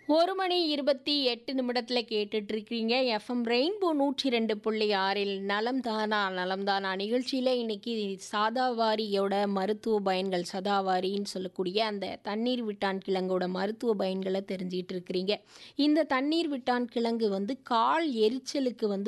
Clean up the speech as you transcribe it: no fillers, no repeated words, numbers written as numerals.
1 மணி 28 நிமிடத்துல கேட்டுட்டு இருக்கீங்க. FM rainbow 102.6 நலம் தானா நலம் தானா நிகழ்ச்சியில இன்னைக்கு சாதாவாரியோட மருத்துவ பயன்கள், சதாவாரின்னு சொல்லக்கூடிய அந்த தண்ணீர் விட்டான் கிழங்கோட மருத்துவ பயன்களை தெரிஞ்சிட்டு இருக்கிறீங்க. இந்த தண்ணீர் விட்டான் கிழங்கு வந்து கால் எரிச்சலுக்கு வந்து